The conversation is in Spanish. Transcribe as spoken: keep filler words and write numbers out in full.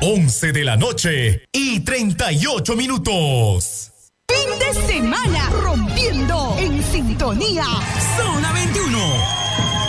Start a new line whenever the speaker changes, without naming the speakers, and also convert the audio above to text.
once de la noche y treinta y ocho minutos.
Fin de semana rompiendo en sintonía.
Zona veintiuno.